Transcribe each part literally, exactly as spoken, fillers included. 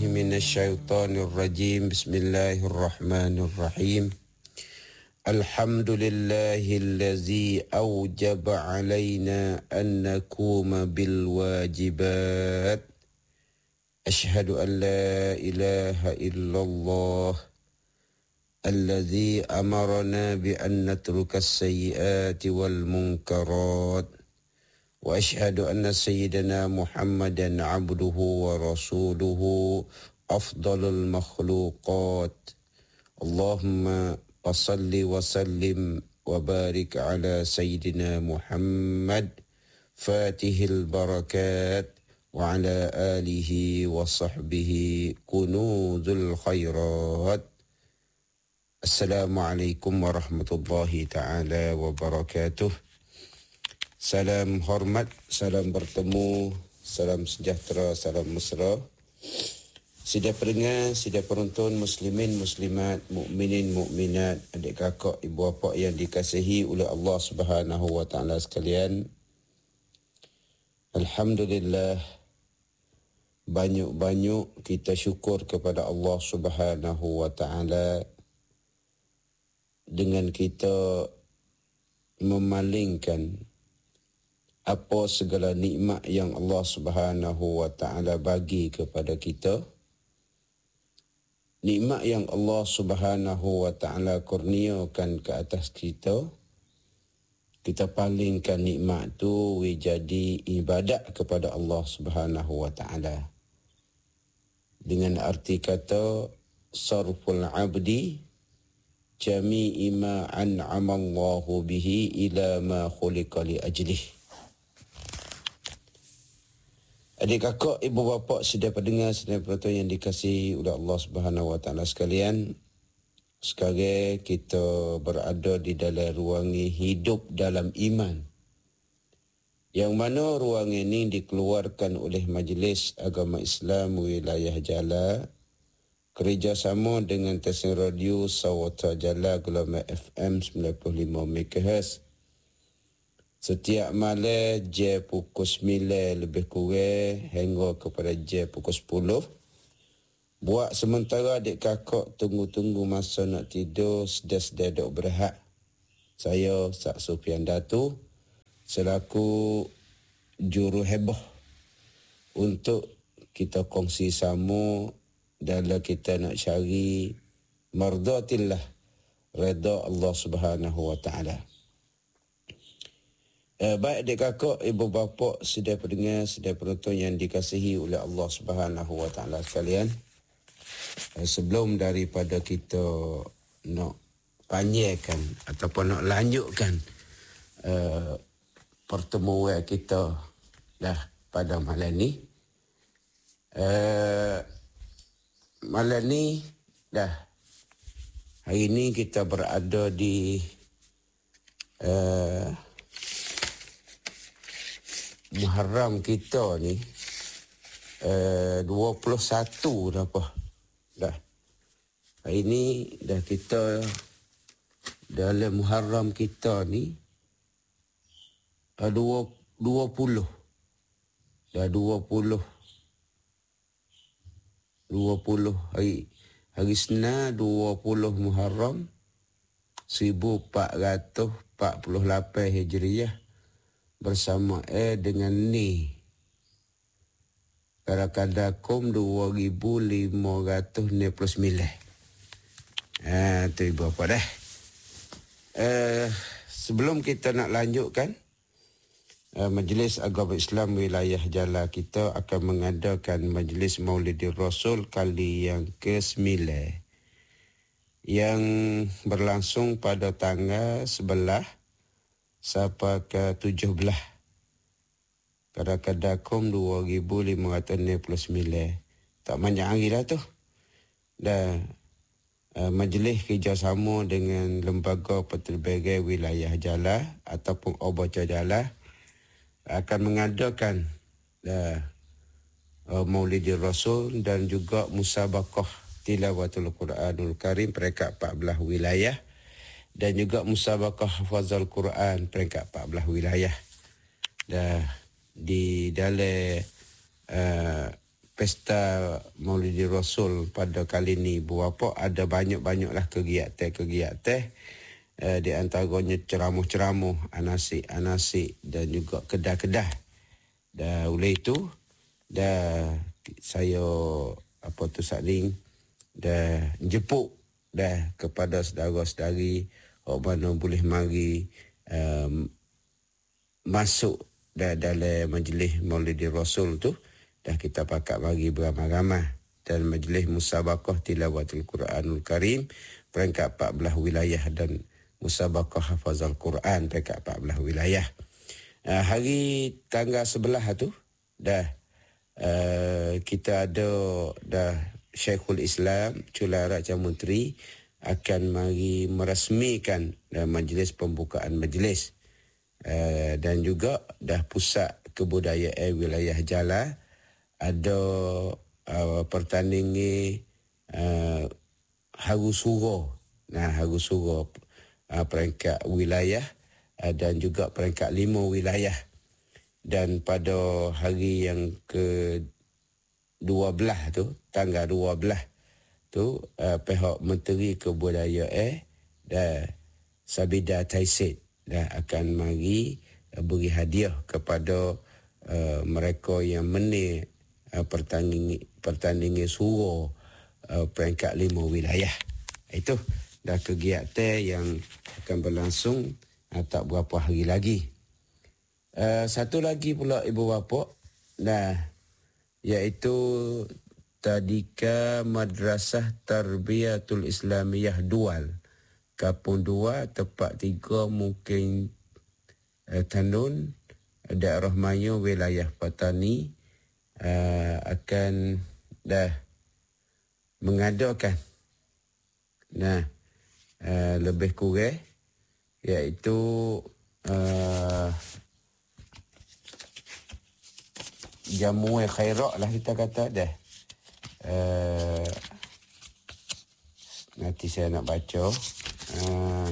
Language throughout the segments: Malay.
من الشيطان الرجيم. بسم الله الرحمن الرحيم. الحمد لله الذي أوجب علينا أن نقوم بالواجبات. أشهد أن لا إله إلا الله الذي أمرنا بأن نترك السيئات والمنكرات. وأشهد أن سيدنا محمدا عبده ورسوله أفضل المخلوقات. اللهم صل وسلم وبارك على سيدنا محمد فاتح البركات وعلى آله وصحبه كنوز الخيرات. Assalamualaikum warahmatullahi ta'ala wabarakatuh. Salam hormat, salam bertemu, salam sejahtera, salam mesra. Sidang pendengar, sidang penonton, muslimin, muslimat, mukminin, mukminat, adik kakak, ibu bapa yang dikasihi oleh Allah Subhanahu wa taala sekalian. Alhamdulillah, banyak-banyak kita syukur kepada Allah Subhanahu wa taala dengan kita memalingkan apa segala nikmat yang Allah Subhanahu wa taala bagi kepada kita. Nikmat yang Allah Subhanahu wa taala kurniakan ke atas kita, kita palingkan nikmat tu jadi ibadat kepada Allah Subhanahu wa taala. Dengan arti kata sarful abdi jami'i ma an'ama Allahu bihi ila ma khuliqa li ajlih. Adik kakak, ibu bapa, sedaya pendengar, sedaya penonton yang dikasihi oleh Allah Subhanahu wa taala sekalian, sekarang kita berada di dalam ruangan hidup dalam iman, yang mana ruangan ini dikeluarkan oleh Majlis Agama Islam Wilayah Jala kerjasama dengan stesen radio Sawata Jala gelombang F M sembilan puluh lima megahertz. Setiap malam jam pukul sembilan lebih kurang hingga kepada jam pukul sepuluh. Buat sementara adik kakak tunggu-tunggu masa nak tidur, sedar-sedar duk berehat. Saya Sak Sufian Datu selaku juru heboh untuk kita kongsi sama dalam kita nak cari mardatillah, redha Allah Subhanahu wa taala. Eh, baik adik kakak, ibu bapa, sedaya pendengar, sedaya penonton yang dikasihi oleh Allah Subhanahu wa taala sekalian. Eh, sebelum daripada kita nak panjangkan ataupun nak lanjutkan eh, pertemuan kita dah pada malam ni, eh, malam ni dah hari ni kita berada di uh, Muharram kita ni uh, dua puluh satu dah apa dah hari ni dah kita dalam Muharram kita ni uh, dua, dua puluh dah dua puluh dua puluh hari hari Senin dua puluh Muharram seribu empat ratus empat puluh lapan Hijriah bersama eh dengan ni Karakadakum dua ribu lima ratus enam puluh sembilan. Ah, tu ibu apa dah. Eh, sebelum kita nak lanjutkan, Uh, Majlis Agama Islam Wilayah Jala kita akan mengadakan Majlis Maulidir Rasul kali yang ke sembilan yang berlangsung pada tanggal sebelas sampai ke tujuh belas Karakadakum dua ribu lima ratus enam puluh sembilan. Tak banyak hari dah tu. Dan uh, majlis kerjasama dengan Lembaga Pentadbiran Wilayah Jala ataupun Obaca Jala akan mengadakan uh, uh, Maulidir Rasul dan juga musabaqah tilawatul Quranul Karim peringkat empat belas wilayah dan juga musabaqah hafazal Quran peringkat empat belas wilayah. Dan di dalam uh, pesta Maulidi Rasul pada kali ni berapa ada banyak-banyaklah kegiatan-kegiatan, uh, di antaranya ceramah-ceramah, anasik-anasik dan juga kedah-kedah. Dan oleh itu dah saya apa tu saling dah jemput dah kepada saudara-saudari orang mana boleh mari um, masuk dah dalam majlis Maulidi Rasul tu. Dah kita pakat mari beramai-ramai dan majlis musabaqah tilawatul Quranul Karim peringkat empat belas wilayah dan musabaqah hafazal Quran peringkat empat belas wilayah. Uh, hari tanggal sebelah tu dah uh, kita ada dah Syekhul Islam Cularat Jamuntri akan mari merasmikan uh, majlis pembukaan majlis. Uh, dan juga dah pusat kebudayaan wilayah Jala ada uh, pertandingan uh, Haru Suro. Nah, Haru Suro uh, peringkat wilayah uh, dan juga peringkat lima wilayah. Dan pada hari yang ke dua belas tu, tanggal dua belas tu, uh, pihak Menteri Kebudayaan dan Sabida Taisid dah akan mari uh, beri hadiah kepada uh, mereka yang menang uh, pertandingan pertandingan suruh uh, peringkat lima wilayah. Itu dah kegiatan yang akan berlangsung uh, tak berapa hari lagi. Uh, satu lagi pula ibu bapa, nah, iaitu Tadika Madrasah Tarbiyatul Islamiyah Dual, Kapung Dua, Tepak Tiga, mungkin uh, Tanun, daerah Mayu, wilayah Patani, uh, akan dah mengadakan nah uh, lebih kurang iaitu uh, jamuan khairat lah kita kata dah. Uh, nanti saya nak baca. Uh,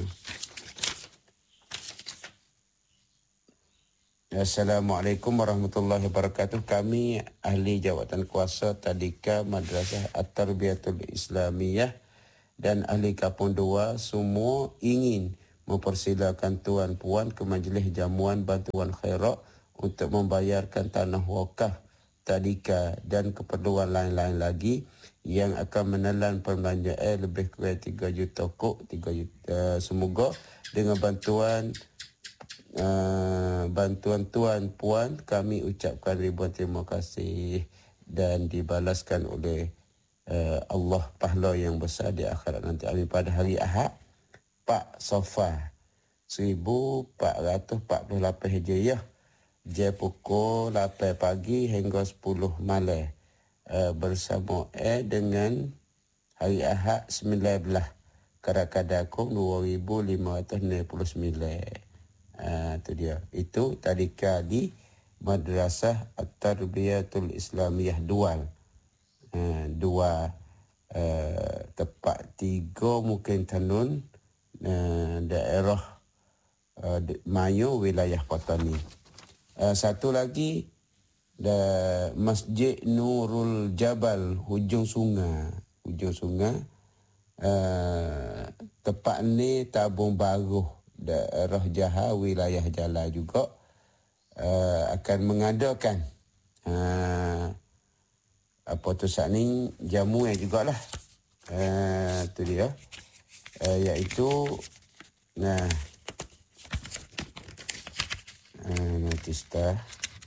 Assalamualaikum warahmatullahi wabarakatuh. Kami ahli jawatan kuasa Tadika Madrasah At-Tarbiyatul Islamiyah dan ahli Kapung Dua semua ingin mempersilakan tuan puan ke majlis jamuan bantuan khairat untuk membayarkan tanah wakaf Tadika dan keperluan lain-lain lagi yang akan menelan perbelanjaan lebih kurang tiga juta kok, tiga juta. Semoga dengan bantuan uh, bantuan tuan puan kami ucapkan ribuan terima kasih dan dibalaskan oleh uh, Allah pahala yang besar di akhirat nanti. Amin. Pada hari Ahad empat Safar seribu empat ratus empat puluh lapan Hijriah, jam pukul lapan pagi hingga sepuluh malam, uh, bersama eh dengan hari Ahad sembilan belas Karakadakum dua ribu lima ratus enam puluh sembilan. Uh, itu dia. Itu Tadika di Madrasah At-Tarbiyatul Islamiyah Dual. Uh, dua uh, Tepak Tiga, mungkin Tanun, uh, daerah uh, Mayu, wilayah Patani. Uh, satu lagi da Masjid Nurul Jabal, hujung sungai, hujung sungai. Uh, tepat ni Tabung Baruh, daerah Johor, wilayah Jala juga uh, akan mengadakan uh, apa tu saat ni jamuan jugalah. Uh, tu dia. Uh, iaitu nah uh, nanti setelah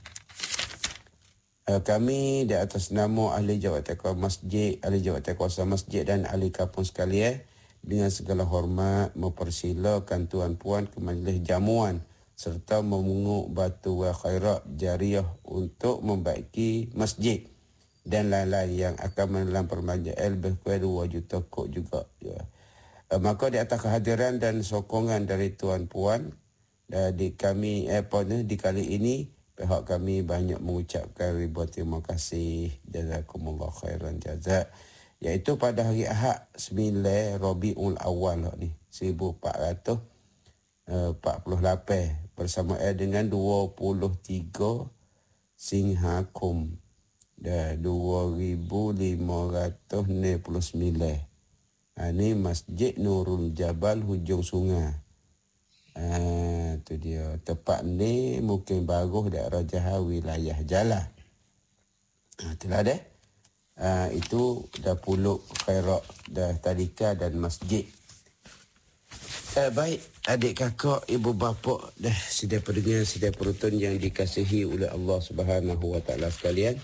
Uh, kami di atas nama ahli jawatan kuasa masjid, ahli jawatan kuasa masjid dan ahli kampung sekalian dengan segala hormat mempersilakan tuan puan ke majlis jamuan serta memungut batu wa khairat jariah untuk membaiki masjid dan lain-lain yang akan menelan perbelanjaan lebih kurang dua juta kok juga. Ya. Uh, maka di atas kehadiran dan sokongan dari tuan puan uh, di kami eh, di kali ini, pihak kami banyak mengucapkan ribuan terima kasih. Jazakumullah khairan jazak. Iaitu pada hari Ahad sembilan Rabiul Awal ni seribu empat ratus empat puluh lapan bersamaan dengan dua puluh tiga Singhakum dah dua ribu lima ratus enam puluh sembilan. Ha, ni Masjid Nurul Jabal hujung sungai. Ha, tu dia. Tempat ni mungkin baru daerah Johor wilayah Jalan. Ha, itulah dia. Ha, itu dah puluk khairat, dah tadika dan masjid. Eh, baik, adik kakak, ibu bapa, dah sedia pendengar, sedia penonton yang dikasihi oleh Allah Subhanahu Wa Taala sekalian.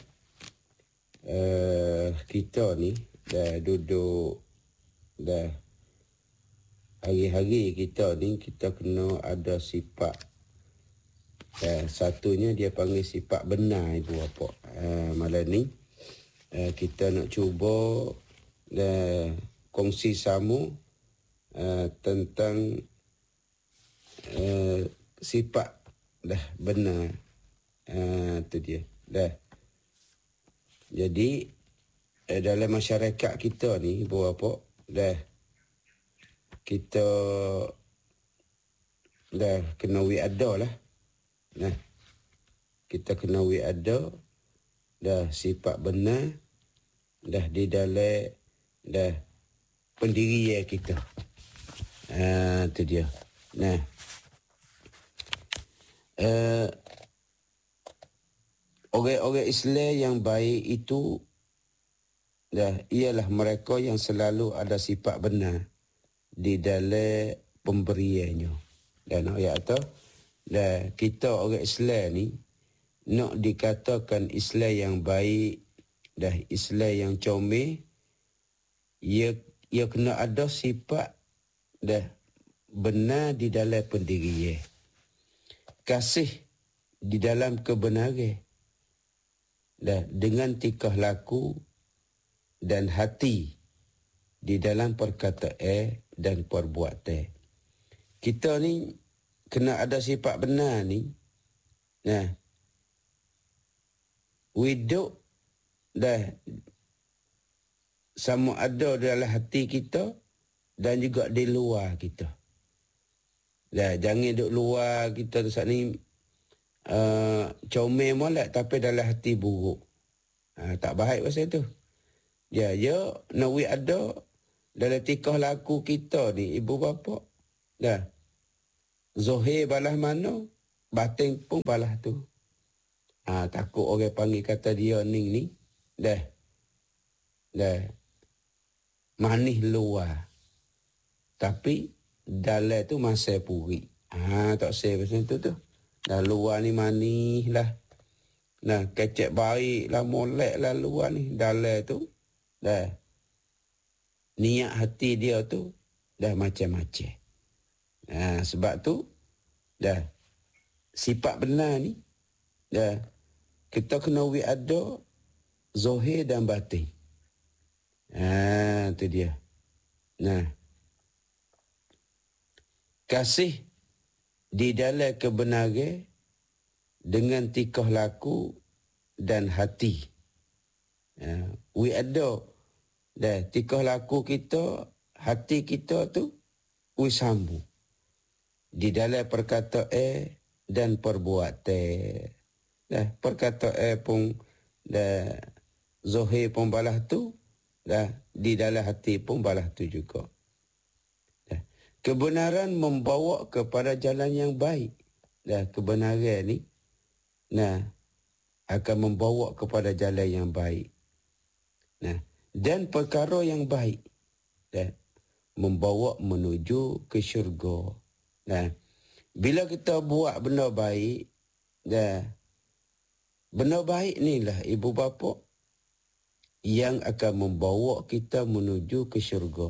Uh, kita ni dah duduk, dah hari-hari kita ni kita kena ada sifat. Uh, satunya dia panggil sifat benar, ibu bapa. Uh, malam ni uh, kita nak cuba uh, kongsi sama Uh, tentang uh, sifat dah benar. Uh, tu dia dah. Jadi uh, dalam masyarakat kita ni, ibu bapa, dah kita dah kena wi ada lah. Nah, kita kena wi ada dah sifat benar dah di dalam dah pendirian kita. Ah, tu dia. Nah. Uh, orang-orang Islam yang baik itu dah ialah mereka yang selalu ada sifat benar di dalam pemberiannya. Dan ayat tu dah kita orang Islam ni nak dikatakan Islam yang baik, dah Islam yang comel, ia ia kena ada sifat dah benar di dalam pendirian, kasih di dalam kebenaran, dah dengan tingkah laku dan hati di dalam perkataan dan perbuatan. Kita ni kena ada sifat benar ni. Nah, hidup dah sama ada dalam hati kita dan juga di luar kita. Dah, jangan duduk luar kita tu saat ni uh, comel molek tapi dalam hati buruk. Ha, tak baik pasal tu. Ya, ya, nak we ada dalam tingkah laku kita ni, ibu bapa. Dah. Zohir balas mana, batin pun balas tu. Ha, takut orang panggil kata dia ni ni. Dah. Dah. Manis luar. Tapi dalam tu masih puri. Ha, tak say pasal tu tu. Dah luar ni manis lah. Nah, kecek baik lah, molek lah luar ni. Dalam tu, dah. Niat hati dia tu, dah macam-macam. Ha, sebab tu, dah. Sifat benar ni, dah. Kita kena wi ada zohir dan batin. Ha, tu dia. Nah. Kasih di dalam kebenaran dengan tingkah laku dan hati. Uh, we ada dah tingkah laku kita, hati kita tu we sambung di dalam perkataan dan perbuatan. Dah perkataan pun dah zohir pun balas tu, dah di dalam hati pun balas tu juga. Kebenaran membawa kepada jalan yang baik. Dah, kebenaran ni nah akan membawa kepada jalan yang baik. Nah, dan perkara yang baik dah membawa menuju ke syurga. Nah, bila kita buat benda baik, dah benda baik ni lah ibu bapa yang akan membawa kita menuju ke syurga.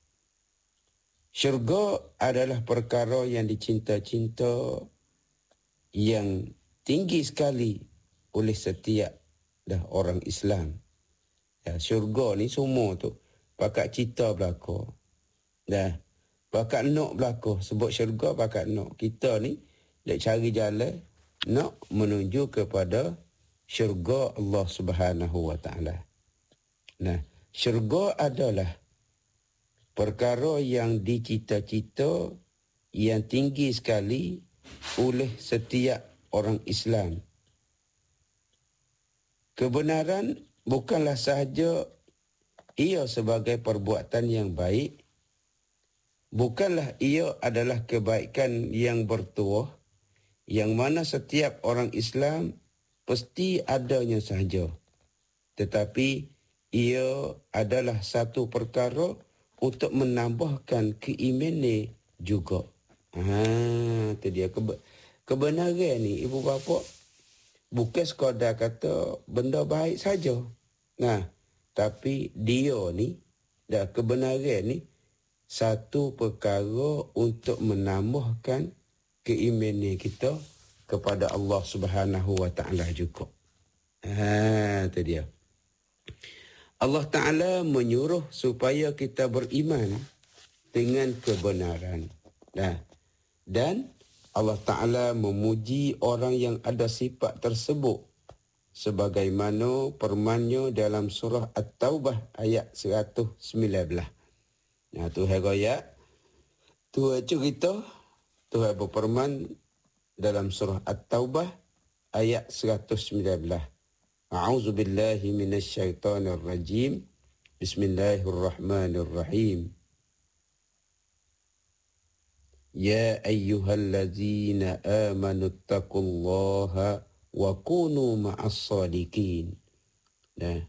Syurga adalah perkara yang dicinta-cinta yang tinggi sekali oleh setiap dah orang Islam. Ya, syurga ni semua tu pakat cita belaka. Dah, pakat nak belaka. Sebut syurga pakat nak. Kita ni nak cari jalan nak menuju kepada syurga Allah Subhanahu Wa Taala. Nah, syurga adalah perkara yang dicita-cita yang tinggi sekali oleh setiap orang Islam. Kebenaran bukanlah sahaja ia sebagai perbuatan yang baik, bukanlah ia adalah kebaikan yang bertuah, yang mana setiap orang Islam pasti adanya sahaja. Tetapi ia adalah satu perkara untuk menambahkan keimanan juga. Ha, itu dia Kebe- kebenaran ni, ibu bapa, bukan sekadar kata benda baik saja. Nah, tapi dia ni, dah kebenaran ni satu perkara untuk menambahkan keimanan kita kepada Allah Subhanahu wa taala juga. Ha, itu dia. Allah Ta'ala menyuruh supaya kita beriman dengan kebenaran. Nah, dan Allah Ta'ala memuji orang yang ada sifat tersebut sebagaimana firman-Nya dalam surah At-Taubah ayat seratus sembilan belas. Nah, Tuhan ayat, Tuhan cerita, Tuhan berfirman dalam surah At-Taubah ayat seratus sembilan belas. A'udzu billahi minasyaitonir rajim. Bismillahirrahmanirrahim. Ya ayyuhallazina amanu taqullaha wa kunu ma'as shadiqin. Nah,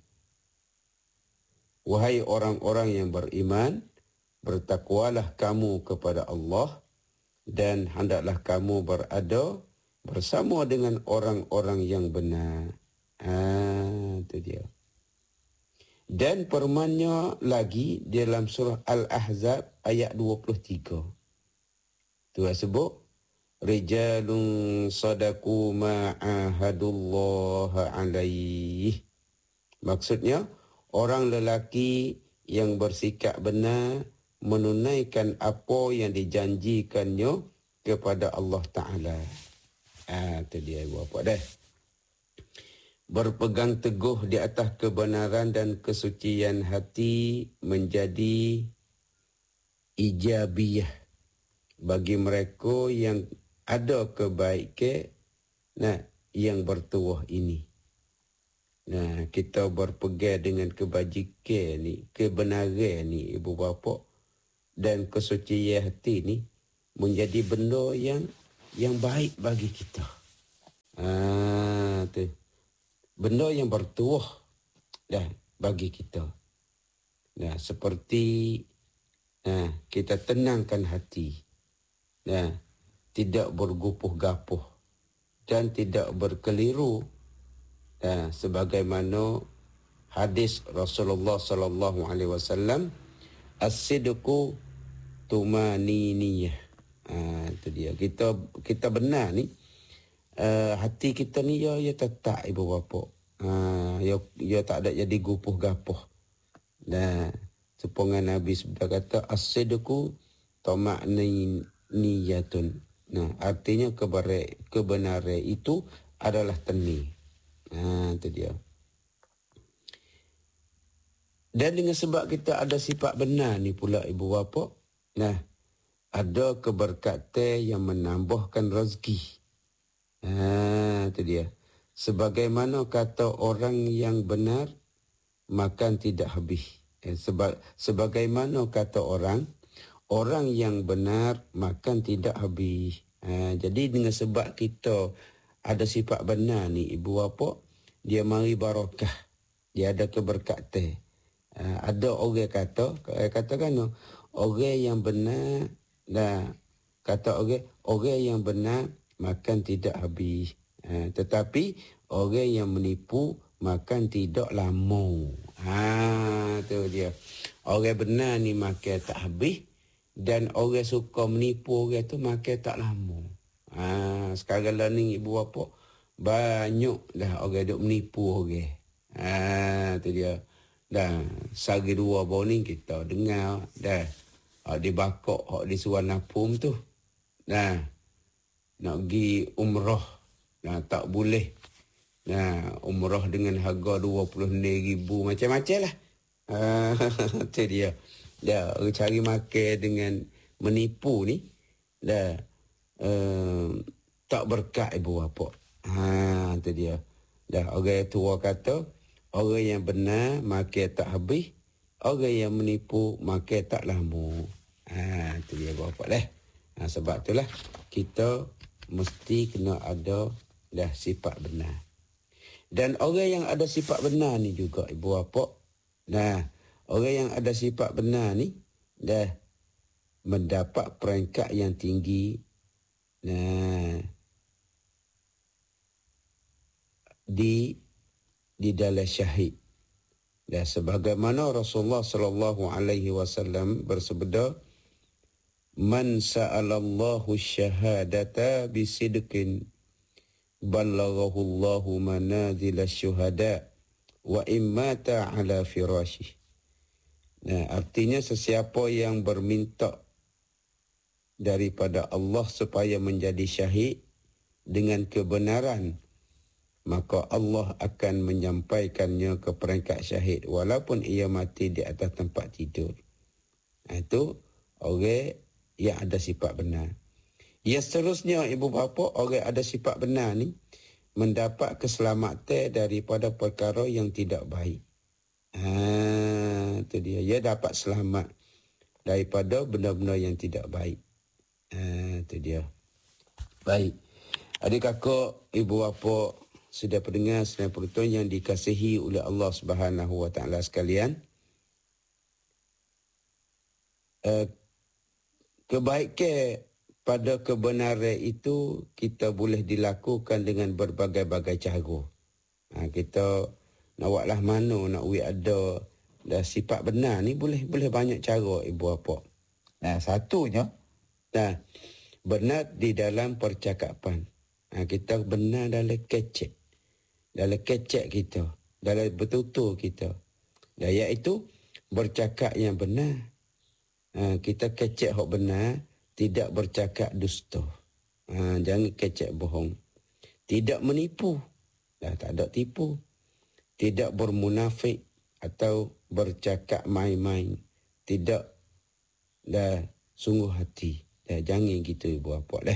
wahai orang-orang yang beriman, bertakwalah kamu kepada Allah dan hendaklah kamu berada bersama dengan orang-orang yang benar. Ah, itu dia. Dan firman-Nya lagi dalam surah Al-Ahzab ayat dua puluh tiga. Tuhan sebut, Rijalun sadaku ma'ahadullah alaih. Maksudnya, orang lelaki yang bersikap benar menunaikan apa yang dijanjikannya kepada Allah Ta'ala. Ah, itu dia ibu bapa dah. Berpegang teguh di atas kebenaran dan kesucian hati menjadi ijabiyah bagi mereka yang ada kebaikan, nah, yang bertuah ini. Nah, kita berpegang dengan kebajikan ni, kebenaran ni ibu bapa, dan kesucian hati ni menjadi benda yang yang baik bagi kita. Ah, tu. Benda yang bertuah dah bagi kita. Nah, seperti nah, kita tenangkan hati. Nah, tidak bergupuh-gapuh dan tidak berkeliru. Nah, sebagaimana hadis Rasulullah sallallahu alaihi wasallam, as-sidqu tumaniniyah. Ah, itu dia. Kita kita benar ni. Uh, hati kita ni ya ya tetap ibu bapa. Uh, ya ya tak ada jadi gupuh-gapuh. Nah, sepengan Nabi sudah kata as-sidqu tama'niyatun. Nah, artinya kebenaran kebenaran itu adalah tenang. Nah, itu dia. Dan dengan sebab kita ada sifat benar ni pula ibu bapa. Nah, ada keberkatan yang menambahkan rezeki. Ha, itu dia. Sebagaimana kata orang yang benar, makan tidak habis. Eh, seba, sebagaimana kata orang, orang yang benar, makan tidak habis. Ha, jadi dengan sebab kita ada sifat benar ni, ibu bapa, dia mari barakah. Dia ada keberkatan. Ha, ada orang kata, katakan orang yang benar, dah kata orang, orang yang benar, makan tidak habis. Ha, tetapi orang yang menipu makan tidak lama. Ha, tu dia. Orang benar ni makan tak habis dan orang suka menipu orang tu makan tak lama. Ha, sekarang lah ni ibu bapa banyak dah orang duk menipu orang. Ha, tu dia. Dan sehari dua baru ni kita dengar dah hak dibakok, hak disuruh napum tu. Nah, nak pergi umrah, nah, tak boleh. Nah, umrah dengan harga dua puluh ribu macam-macam lah. Itu dia. Dah, cari makan dengan menipu ni, dah, uh, tak berkat ibu bapa. Ha, itu dia. Dah orang tua kata, orang yang benar makan tak habis, orang yang menipu makan tak lama. Ha, tu dia bapak dah. Ha, sebab itulah kita mesti kena ada dah sifat benar. Dan orang yang ada sifat benar ni juga ibu bapa. Nah, orang yang ada sifat benar ni dah mendapat peringkat yang tinggi. Nah, di di dalam syahid. Dan sebagaimana Rasulullah sallallahu alaihi wasallam bersabda, "Man sa'alallahu syahadata bisidqin ballaghahu Allahu manazil asy-syuhada wa immata ala firasyih." Nah, artinya sesiapa yang berminta daripada Allah supaya menjadi syahid dengan kebenaran, maka Allah akan menyampaikannya ke peringkat syahid walaupun ia mati di atas tempat tidur. Itu orang yang ada sifat benar. Yang seterusnya ibu bapa, orang ada sifat benar ni mendapat keselamatan daripada perkara yang tidak baik. Ha, itu dia. Ia dapat selamat daripada benda-benda yang tidak baik. Ha, itu dia. Baik. Adik kakak, ibu bapa, sudah pendengar sedang penonton yang dikasihi oleh Allah Subhanahu wa taala sekalian. Uh, kebaikan pada kebenaran itu kita boleh dilakukan dengan berbagai-bagai cara. Ha, kita nak buatlah mana nak we ada dah sifat benar ni boleh boleh banyak cara ibu bapa. Nah, satunya nah, benar di dalam percakapan. Ha, kita benar dalam kecek. Dalam kecek kita, dalam bertutur kita. Dan iaitu bercakap yang benar. Ha, kita kecek hak benar, tidak bercakap dusta. Ha, jangan kecek bohong. Tidak menipu. Dah tak ada tipu. Tidak bermunafik atau bercakap main-main. Tidak dah sungguh hati. Dah jangan gitu ibu bapa dah.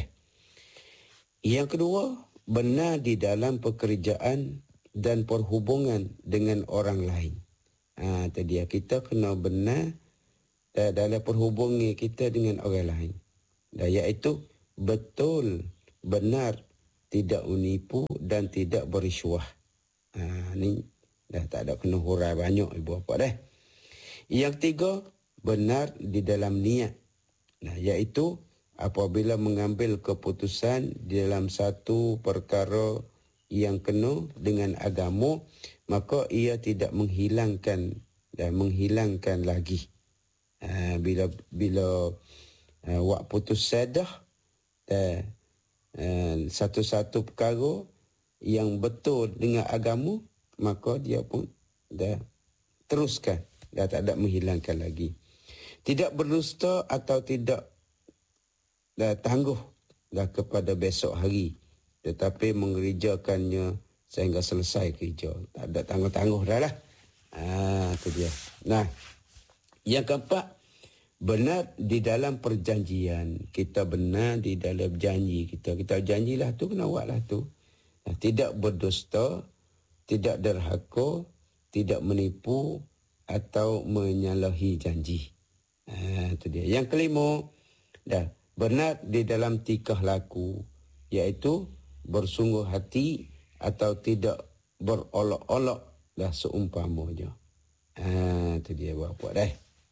Yang kedua, benar di dalam pekerjaan dan perhubungan dengan orang lain. Ha, tadi kita kena benar dalam perhubungan kita dengan orang lain. Dan iaitu betul, benar, tidak menipu dan tidak berisywah. Ha, ni dah tak ada kena hurai banyak ibu bapa dah. Yang tiga, benar di dalam niat. Nah, iaitu apabila mengambil keputusan di dalam satu perkara yang kena dengan agama, maka ia tidak menghilangkan dan menghilangkan lagi. Uh, bila bila uh, wak putus sadah uh, uh, satu-satu perkara yang betul dengan agama, maka dia pun dah teruskan, dah tak ada menghilangkan lagi. Tidak berdusta atau tidak dah tangguh dah kepada besok hari, tetapi mengerjakannya sehingga selesai kerja. Tak ada tangguh-tangguh dah lah. Ah, tu dia. Nah, yang keempat, benar di dalam perjanjian. Kita benar di dalam janji kita. Kita janjilah tu, kena buatlah tu. Nah, tidak berdusta, tidak derhaka, tidak menipu atau menyalahi janji. Ah, tu dia. Yang kelima, dah benar di dalam tikah laku, iaitu bersungguh hati atau tidak berolok-olok dah seumpamanya. Ha, itu dia buat dah.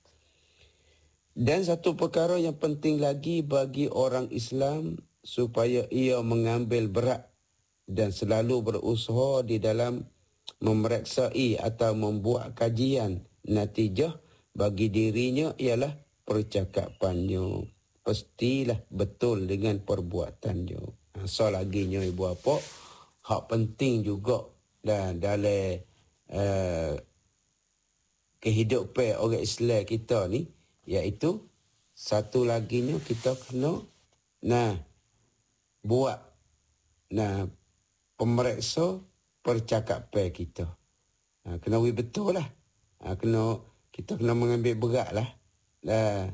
Dan satu perkara yang penting lagi bagi orang Islam supaya ia mengambil berat dan selalu berusaha di dalam memeriksai atau membuat kajian natijah bagi dirinya ialah percakapannya. Pastilah betul dengan perbuatannya. Ha, so laginya ibu bapa, hak penting juga dan dalam uh, kehidupan orang Islam kita ni, iaitu satu laginya kita kena nah buat nah pemeriksa percakapan kita. Ha, kena we betul lah. Ha, kena kita kena mengambil berat lah. Nah,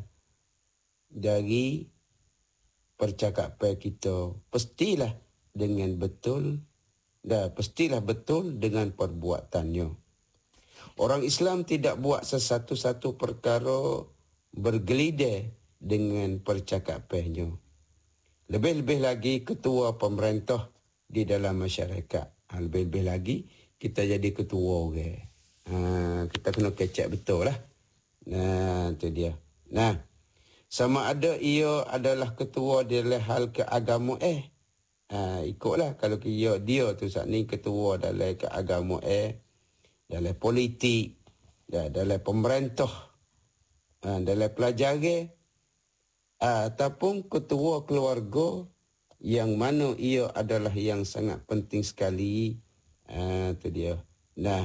dari percakapan kita pastilah dengan betul dah pastilah betul dengan perbuatannya. Orang Islam tidak buat sesuatu-satu perkara bergelideh dengan percakapannya. Lebih-lebih lagi ketua pemerintah di dalam masyarakat. Ha, lebih-lebih lagi kita jadi ketua orang. Okay? Ha, kita kena kecek betul lah. Nah, itu dia. Nah, sama ada ia adalah ketua dalam hal keagamaan eh. Ha, ikutlah kalau dia, dia tu saat ni ketua dalam keagamaan eh. Dalam politik, dalam pemerintah, dalam pelajaran, ataupun ketua keluarga yang mana ia adalah yang sangat penting sekali. Itu dia. Nah,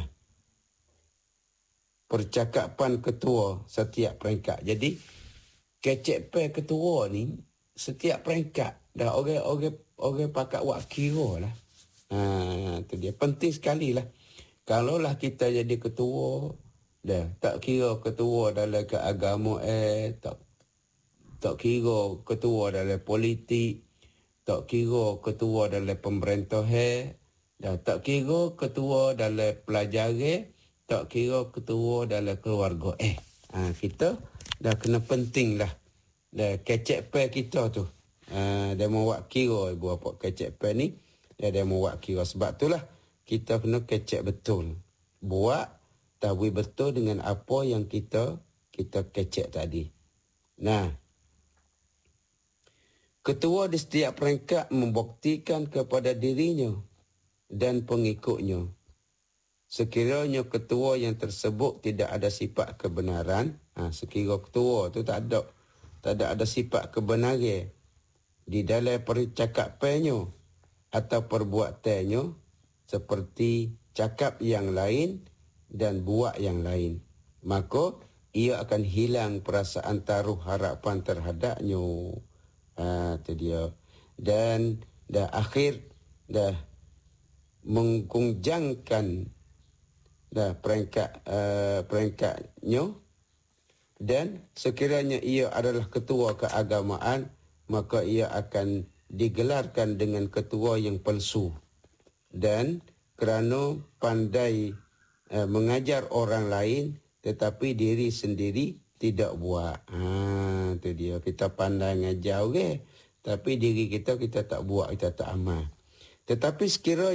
percakapan ketua setiap peringkat. Jadi, kecek pe ketua ni, setiap peringkat, dah orang-orang orang pakat buat kira lah. Ha, itu dia. Penting sekali lah. Kalaulah kita jadi ketua, dah tak kira ketua dalam keagamaan, eh, tak tak kira ketua dalam politik, tak kira ketua dalam pemerintah, eh, dah tak kira ketua dalam pelajaran, tak kira ketua dalam keluarga. Eh, ha, kita dah kena penting lah. Dah kecek pe kita tu. Ha, dia mau buat kira ibu apa kecek pe ni, dia dia mau buat kira. Sebab itulah kita kena kecek betul. Buat tahwi betul dengan apa yang kita kita kecek tadi. Nah, ketua di setiap peringkat membuktikan kepada dirinya dan pengikutnya. Sekiranya ketua yang tersebut tidak ada sifat kebenaran, ha, sekiranya ketua tu tak ada tak ada, ada sifat kebenaran di dalam percakapannya atau perbuatannya, seperti cakap yang lain dan buat yang lain, maka ia akan hilang perasaan taruh harapan terhadapnya. Ha, itu dia. Dan dah akhir dah menggunjangkan dah peringkat uh, peringkatnya, dan sekiranya ia adalah ketua keagamaan, maka ia akan digelarkan dengan ketua yang palsu. Dan kerana pandai uh, mengajar orang lain tetapi diri sendiri tidak buat. Ha, itu dia. Kita pandai mengajar orang, okay? Tapi diri kita kita tak buat, kita tak amal. Tetapi sekiranya